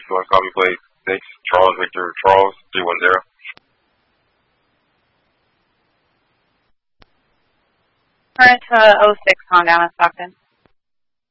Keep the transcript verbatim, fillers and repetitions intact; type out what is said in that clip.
you want to copy plate six, Charles Victor Charles, three one zero. Current uh, oh six Honda, Stockton.